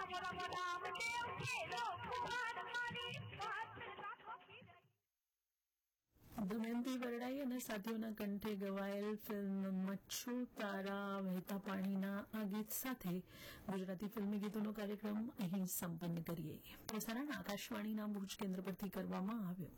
દમયંતી વરડાઈ અને સાથીઓના કંઠે ગવાયેલ ફિલ્મ મચ્છુ તારા વહેતા પાણીના આ ગીત સાથે ગુજરાતી ફિલ્મી ગીતોનો કાર્યક્રમ અહીં સંપન્ન કરીએ. પ્રસારણ આકાશવાણીના ભુજ કેન્દ્ર પરથી કરવામાં આવ્યું.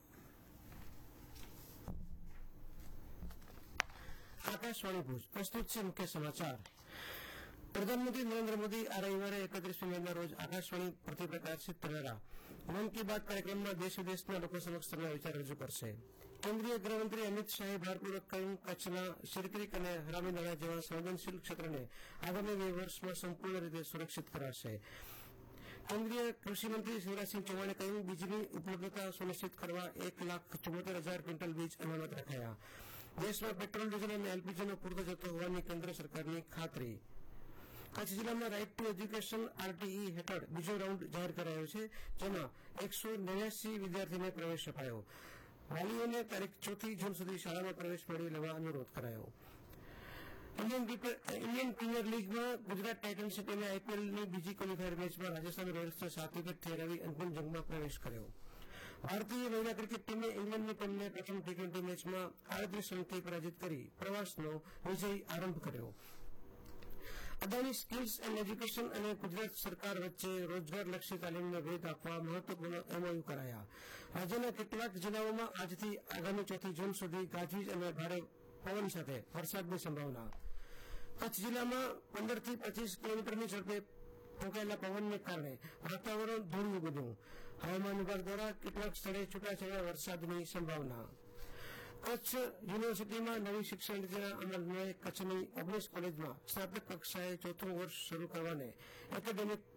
આકાશવાણી ભુજ પ્રસ્તુત છે મુખ્ય સમાચાર. પ્રધાનમંત્રી નરેન્દ્ર મોદી આ રવિવારે 31 મેના રોજ આકાશવાણી પરથી પ્રકાશિત થનારા મન કી બાત કાર્યક્રમમાં દેશ વિદેશના લોકો સમક્ષ તેમના વિચાર રજૂ કરશે. કેન્દ્રીય ગૃહમંત્રી અમિત શાહે ભારપૂર્વક કહ્યું, કચ્છના શિરક્રીક અને હરામીનાળા જેવા સંવેદનશીલ ક્ષેત્રને આગામી 2 વર્ષમાં સંપૂર્ણ રીતે સુરક્ષિત કરાશે. કેન્દ્રીય કૃષિમંત્રી શિવરાજસિંહ ચૌહાણે કહ્યું, બીજની ઉપલબ્ધતા સુનિશ્ચિત કરવા 1,74,000 ક્વિન્ટલ બીજ અનામત રખાયા. દેશમાં પેટ્રોલ, ડીઝલ અને એલપીજીનો પૂરતો જથ્થો હોવાની કેન્દ્ર સરકારની ખાતરી. કચ્છ જિલ્લામાં રાઇટ ટુ એજ્યુકેશન આરટીઈ હેઠળ બીજો રાઉન્ડ જાહેર કરાયો છે, જેમાં 189 વિદ્યાર્થીને પ્રવેશ અપાયો. વાલીઓને તારીખ 4 જૂન સુધી શાળામાં પ્રવેશ મેળવી લેવા અનુરોધ કરાયો. ઇન્ડિયન પ્રીમિયર લીગમાં ગુજરાત ટાઇટન્સ ટીમે આઈપીએલની બીજી ક્વોલિફાયર મેચમાં રાજસ્થાન રોયલ્સને 7 વિકેટથી હરાવી અંતિમ જંગમાં પ્રવેશ કર્યો. ભારતીય મહિલા ક્રિકેટ ટીમે ઇંગ્લેન્ડની ટીમને પ્રથમ ટી20 મેચમાં 38 રનથી પરાજિત કરી પ્રવાસનો વિજય આરંભ કર્યો. અદાણી સ્કિલ્સ એન્ડ એજ્યુકેશન અને ગુજરાત સરકાર વચ્ચે રોજગારલક્ષી તાલીમને વેગ આપવા મહત્વપૂર્ણ એમઓયુ કરાયા. રાજ્યના કેટલાક જિલ્લાઓમાં આજથી આગામી 4 જૂન સુધી ગાજવીજ અને ભારે પવન સાથે વરસાદની સંભાવના. કચ્છ જિલ્લામાં 15 થી 25 કિલોમીટરની ઝડપે ફૂંકાયેલા પવનને કારણે વાતાવરણ ધૂળિયું બન્યું. હવામાન વિભાગ દ્વારા કેટલાક સ્થળે છૂટાછવાયા વરસાદની સંભાવના. કચ્છ યુનિવર્સિટીમાં નવી શિક્ષણ નીતિના અમલને કચ્છની 19 કોલેજમાં સ્નાતક કક્ષાએ 4થું વર્ષ શરૂ કરવાને એકેડેમિક